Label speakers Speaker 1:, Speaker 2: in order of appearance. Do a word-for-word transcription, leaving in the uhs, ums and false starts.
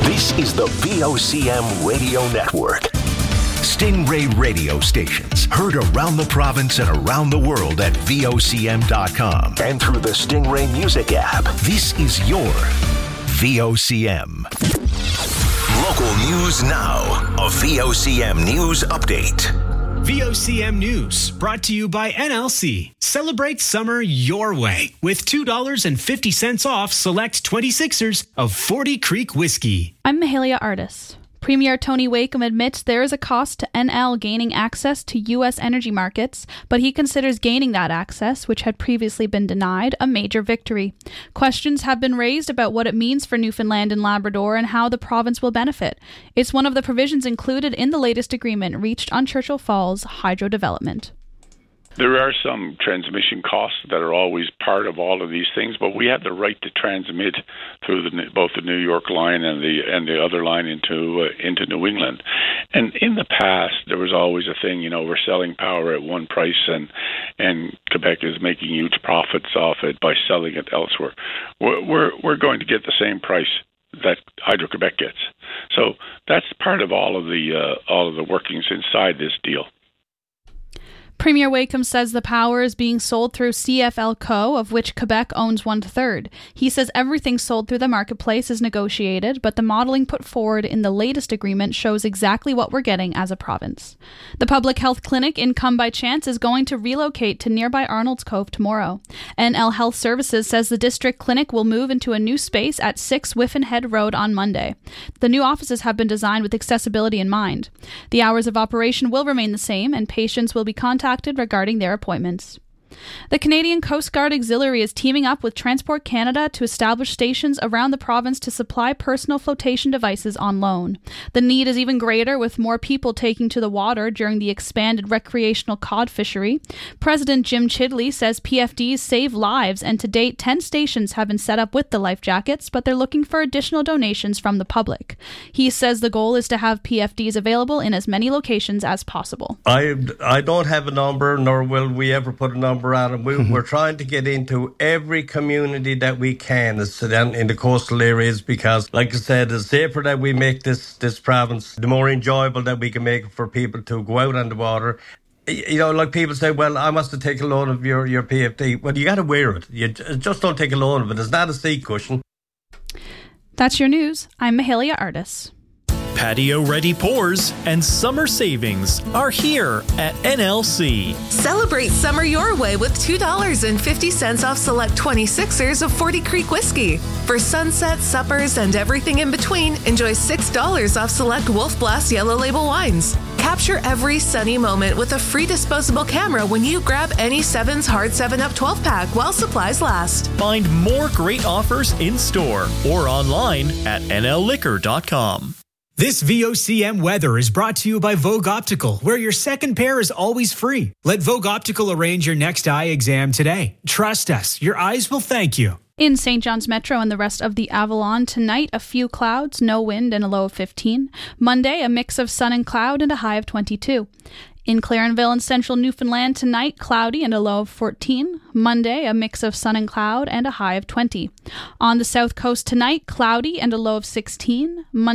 Speaker 1: This is the V O C M Radio Network. Stingray radio stations heard around the province and around the world at V O C M dot com and through the Stingray Music app. This is your V O C M. Local news now. A V O C M News Update.
Speaker 2: V O C M News, brought to you by N L C. Celebrate summer your way with two dollars and fifty cents off select twenty-sixers of Forty Creek Whiskey.
Speaker 3: I'm Mahalia Artis. Premier Tony Wakeham admits there is a cost to N L gaining access to U S energy markets, but he considers gaining that access, which had previously been denied, a major victory. Questions have been raised about what it means for Newfoundland and Labrador and how the province will benefit. It's one of the provisions included in the latest agreement reached on Churchill Falls hydro development.
Speaker 4: There are some transmission costs that are always part of all of these things, but we have the right to transmit through the, both the New York line and the and the other line into uh, into New England. And in the past, there was always a thing, you know, we're selling power at one price, and and Quebec is making huge profits off it by selling it elsewhere. We're we're, we're going to get the same price that Hydro-Quebec gets. So that's part of all of the uh, all of the workings inside this deal.
Speaker 3: Premier Wakeham says the power is being sold through C F L Co., of which Quebec owns one-third. He says everything sold through the marketplace is negotiated, but the modelling put forward in the latest agreement shows exactly what we're getting as a province. The public health clinic in Come By Chance is going to relocate to nearby Arnold's Cove tomorrow. N L Health Services says the district clinic will move into a new space at six Whiffen Head Road on Monday. The new offices have been designed with accessibility in mind. The hours of operation will remain the same, and patients will be contacted regarding their appointments. The Canadian Coast Guard Auxiliary is teaming up with Transport Canada to establish stations around the province to supply personal flotation devices on loan. The need is even greater with more people taking to the water during the expanded recreational cod fishery. President Jim Chidley says P F Ds save lives, and to date ten stations have been set up with the life jackets, but they're looking for additional donations from the public. He says the goal is to have P F Ds available in as many locations as possible.
Speaker 5: I, I don't have a number, nor will we ever put a number on it. We, we're trying to get into every community that we can in the coastal areas, because, like I said, the safer that we make this, this province, the more enjoyable that we can make it for people to go out on the water. You know, like people say, well, I must have taken a loan of your, your P F D. Well, you got to wear it. You just don't take a loan of it. It's not a seat cushion.
Speaker 3: That's your news. I'm Mahalia Artis.
Speaker 6: Patio-ready pours and summer savings are here at N L C.
Speaker 7: Celebrate summer your way with two dollars and fifty cents off select twenty-sixers of Forty Creek Whiskey. For sunset, suppers, and everything in between, enjoy six dollars off select Wolf Blast Yellow Label wines. Capture every sunny moment with a free disposable camera when you grab any Sevens Hard seven up twelve pack while supplies last.
Speaker 6: Find more great offers in store or online at N L liquor dot com.
Speaker 2: This V O C M weather is brought to you by Vogue Optical, where your second pair is always free. Let Vogue Optical arrange your next eye exam today. Trust us, your eyes will thank you.
Speaker 3: In Saint John's Metro and the rest of the Avalon, tonight a few clouds, no wind, and a low of fifteen. Monday, a mix of sun and cloud and a high of twenty-two. In Clarenville and central Newfoundland tonight, cloudy and a low of fourteen. Monday, a mix of sun and cloud and a high of twenty. On the south coast tonight, cloudy and a low of sixteen. Monday,